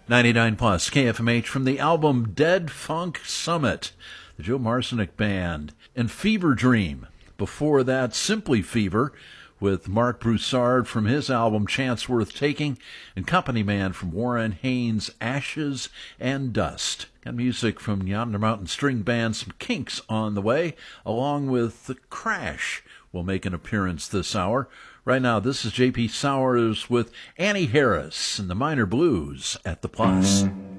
99 plus KFMH from the album Dead Funk Summit, the Joe Marcinek Band, and Fever Dream. Before that, Simply Fever with Mark Broussard from his album Chance Worth Taking, and Company Man from Warren Haynes' Ashes and Dust. Got music from Yonder Mountain String Band, some Kinks on the way, along with The Crash will make an appearance this hour. Right now, this is J.P. Sowers with Annie Harris and the Minor Blues at the Plus.